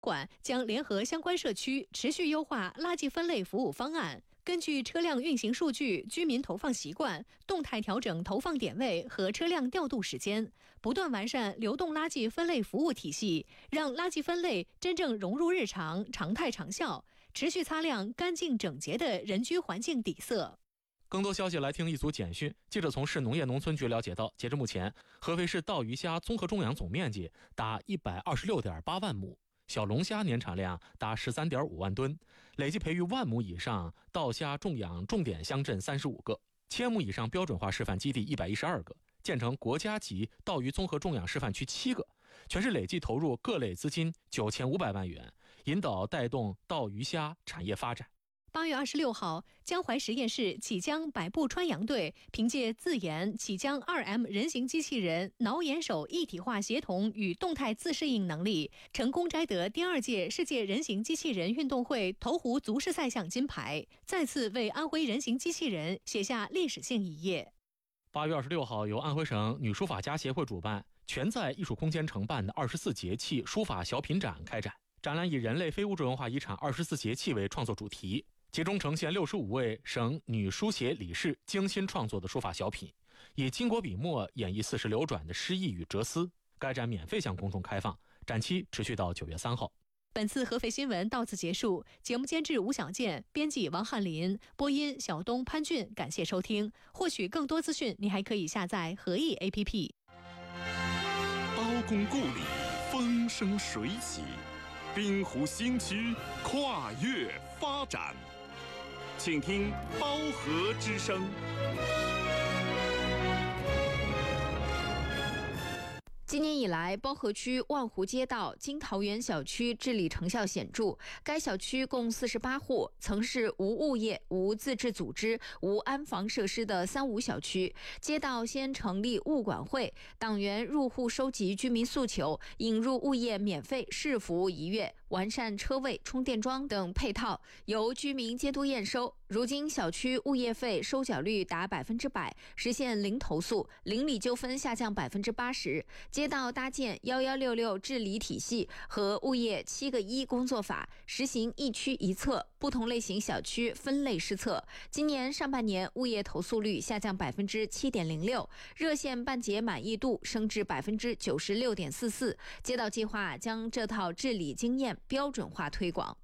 管将联合相关社区持续优化垃圾分类服务方案，根据车辆运行数据、居民投放习惯，动态调整投放点位和车辆调度时间，不断完善流动垃圾分类服务体系，让垃圾分类真正融入日常，常态长效，持续擦亮干净整洁的人居环境底色。 更多消息来听一组简讯。记者从市农业农村局了解到，截至目前，合肥市鲍鱼虾综合种养总面积达126.8万亩，小龙虾年产量达13.5万吨，累计培育1万亩以上稻虾种养重点乡镇35个，1000亩以上标准化示范基地112个，建成国家级稻鱼综合种养示范区7个，全市累计投入各类资金9500万元，引导带动稻鱼虾产业发展。 8月26号，江淮实验室启江百步穿杨队凭借自研启江 2M 人形机器人脑眼手一体化协同与动态自适应能力，成功摘得第2届世界人形机器人运动会投壶足式赛项金牌，再次为安徽人形机器人写下历史性一页。 8月26号，由安徽省女书法家协会主办，全在艺术空间承办的24节气书法小品展开展。展览以人类非物质文化遗产24节气为创作主题，集中呈现65位省女书协理事精心创作的书法小品，以巾帼笔墨演绎40流转的诗意与哲思。该展免费向公众开放，展期持续到9月3号。 本次合肥新闻到此结束，节目监制吴小健，编辑王翰林，播音小东、潘俊，感谢收听。获取更多资讯，你还可以下载合意 APP。 刀工故里，风生水起，滨湖新区跨越发展，请听包河之声。 今年以来，包河区万湖街道金桃园小区治理成效显著。该小区共48户，曾是无物业、无自治组织、无安防设施的3无小区。街道先成立物管会，党员入户收集居民诉求，引入物业免费试服务1月，完善车位、充电桩等配套，由居民监督验收。如今小区物业费收缴率达100%，实现零投诉，邻里纠纷下降80%。街道搭建1166治理体系和物业7个1工作法，实行一区一策，不同类型小区分类施策。今年上半年物业投诉率下降7.06%，热线办结满意度升至96.44%。街道计划将这套治理经验标准化推广。